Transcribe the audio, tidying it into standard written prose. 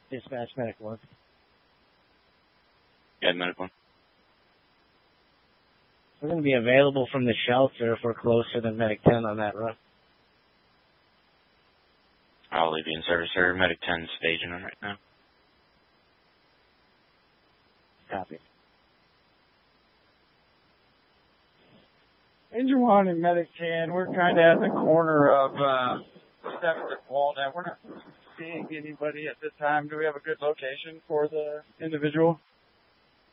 Dispatch Medic 1. Yeah, Medic 1. We're going to be available from the shelter if we're closer than Medic 10 on that run. I'll leave you in service, sir. Medic 10 staging them right now. Copy. Engine 1 and Medic 10, we're kind of at the corner of 7th and Walnut. We're not seeing anybody at this time. Do we have a good location for the individual?